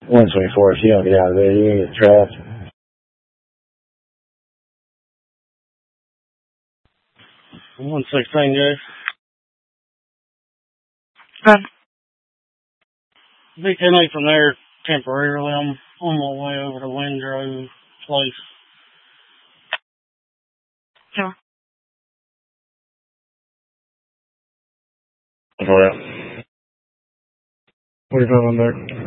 124, if you don't get out of there, you're going to get trapped. 116, Jay. Be 10-8 from there temporarily. I'm on my way over to Windrow Place. Sure. What are you feeling there?